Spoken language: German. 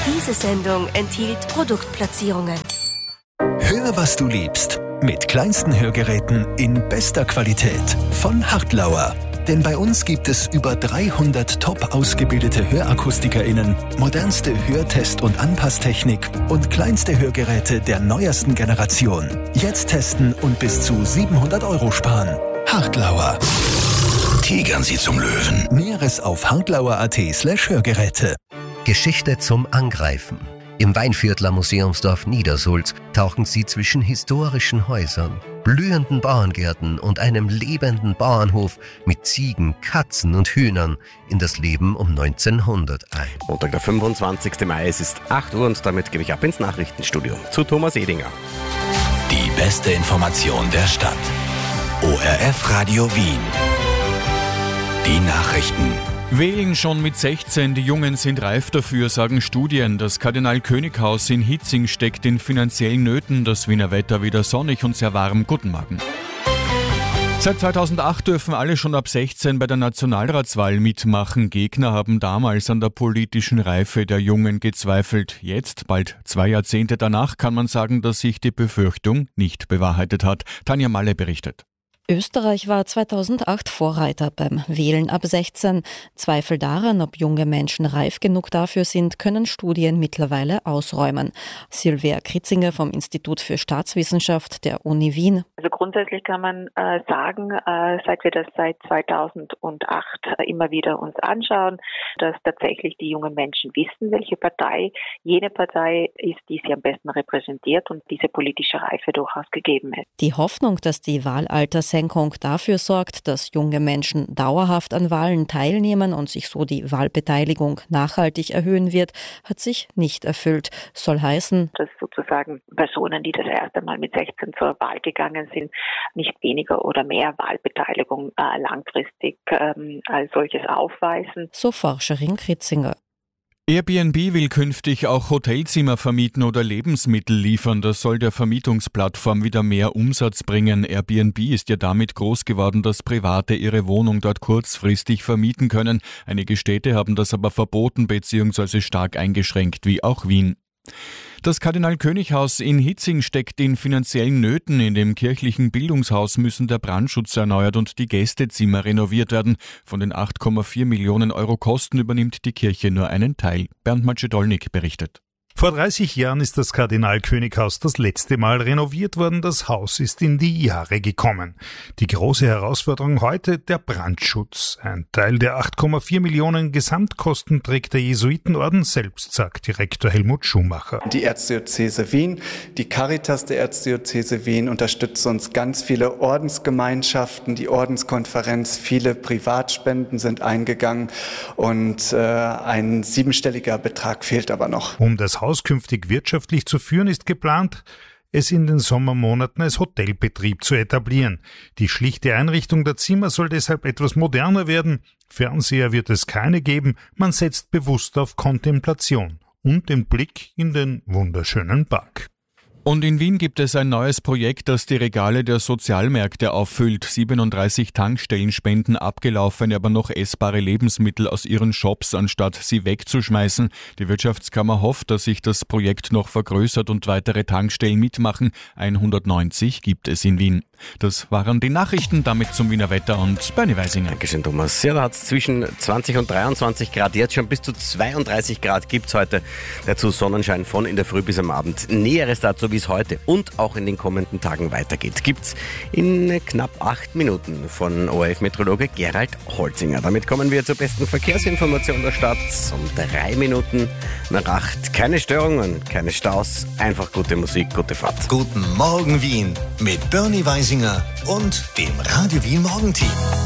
Diese Sendung enthielt Produktplatzierungen. Hör, was du liebst. Mit kleinsten Hörgeräten in bester Qualität von Hartlauer. Denn bei uns gibt es über 300 top ausgebildete HörakustikerInnen, modernste Hörtest- und Anpasstechnik und kleinste Hörgeräte der neuesten Generation. Jetzt testen und bis zu 700 € sparen. Hartlauer. Tigern Sie zum Löwen. Näheres auf hartlauer.at/Hörgeräte. Geschichte zum Angreifen. Im Weinviertler Museumsdorf Niedersulz tauchen Sie zwischen historischen Häusern, blühenden Bauerngärten und einem lebenden Bauernhof mit Ziegen, Katzen und Hühnern in das Leben um 1900 ein. Montag, der 25. Mai, es ist 8 Uhr und damit gebe ich ab ins Nachrichtenstudio zu Thomas Edinger. Die beste Information der Stadt. ORF Radio Wien. Die Nachrichten. Wählen schon mit 16, die Jungen sind reif dafür, sagen Studien. Das Kardinal-König-Haus in Hitzing steckt in finanziellen Nöten, das Wiener Wetter wieder sonnig und sehr warm. Guten Morgen. Seit 2008 dürfen alle schon ab 16 bei der Nationalratswahl mitmachen. Gegner haben damals an der politischen Reife der Jungen gezweifelt. Jetzt, bald 2 Jahrzehnte danach, kann man sagen, dass sich die Befürchtung nicht bewahrheitet hat. Tanja Malle berichtet. Österreich war 2008 Vorreiter beim Wählen ab 16. Zweifel daran, ob junge Menschen reif genug dafür sind, können Studien mittlerweile ausräumen. Silvia Kritzinger vom Institut für Staatswissenschaft der Uni Wien. Also grundsätzlich kann man sagen, seit wir das seit 2008 immer wieder uns anschauen, dass tatsächlich die jungen Menschen wissen, welche Partei jene Partei ist, die sie am besten repräsentiert und diese politische Reife durchaus gegeben ist. Die Hoffnung, dass die Wahlaltersenkung dafür sorgt, dass junge Menschen dauerhaft an Wahlen teilnehmen und sich so die Wahlbeteiligung nachhaltig erhöhen wird, hat sich nicht erfüllt. Soll heißen, dass sozusagen Personen, die das erste Mal mit 16 zur Wahl gegangen sind, nicht weniger oder mehr Wahlbeteiligung langfristig als solches aufweisen. So Forscherin Kritzinger. Airbnb will künftig auch Hotelzimmer vermieten oder Lebensmittel liefern. Das soll der Vermietungsplattform wieder mehr Umsatz bringen. Airbnb ist ja damit groß geworden, dass Private ihre Wohnung dort kurzfristig vermieten können. Einige Städte haben das aber verboten bzw. stark eingeschränkt, wie auch Wien. Das Kardinal-König-Haus in Hitzing steckt in finanziellen Nöten. In dem kirchlichen Bildungshaus müssen der Brandschutz erneuert und die Gästezimmer renoviert werden. Von den 8,4 Millionen € Kosten übernimmt die Kirche nur einen Teil. Bernd Macedolnik berichtet. Vor 30 Jahren ist das Kardinal-König-Haus das letzte Mal renoviert worden. Das Haus ist in die Jahre gekommen. Die große Herausforderung heute, der Brandschutz. Ein Teil der 8,4 Millionen Gesamtkosten trägt der Jesuitenorden selbst, sagt Direktor Helmut Schumacher. Die Erzdiözese Wien, die Caritas der Erzdiözese Wien unterstützen uns, ganz viele Ordensgemeinschaften, die Ordenskonferenz, viele Privatspenden sind eingegangen und ein 7-stelliger Betrag fehlt aber noch. Um das Haus künftig wirtschaftlich zu führen, ist geplant, es in den Sommermonaten als Hotelbetrieb zu etablieren. Die schlichte Einrichtung der Zimmer soll deshalb etwas moderner werden. Fernseher wird es keine geben. Man setzt bewusst auf Kontemplation und den Blick in den wunderschönen Park. Und in Wien gibt es ein neues Projekt, das die Regale der Sozialmärkte auffüllt. 37 Tankstellen spenden abgelaufene, aber noch essbare Lebensmittel aus ihren Shops, anstatt sie wegzuschmeißen. Die Wirtschaftskammer hofft, dass sich das Projekt noch vergrößert und weitere Tankstellen mitmachen. 190 gibt es in Wien. Das waren die Nachrichten, damit zum Wiener Wetter und Bernie Weisinger. Dankeschön, Thomas. Ja, da hat es zwischen 20 und 23 Grad, jetzt schon bis zu 32 Grad gibt es heute. Dazu Sonnenschein von in der Früh bis am Abend. Näheres dazu, wie es heute und auch in den kommenden Tagen weitergeht, gibt's in knapp 8 Minuten von ORF-Meteorologe Gerald Holzinger. Damit kommen wir zur besten Verkehrsinformation der Stadt. Um 3 Minuten nach 8. Keine Störungen, keine Staus, einfach gute Musik, gute Fahrt. Guten Morgen Wien mit Bernie Weisinger und dem Radio Wien Morgenteam.